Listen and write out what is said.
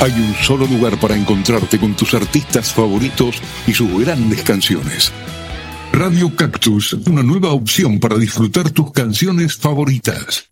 Hay un solo lugar para encontrarte con tus artistas favoritos y sus grandes canciones. Radio Cactus, una nueva opción para disfrutar tus canciones favoritas.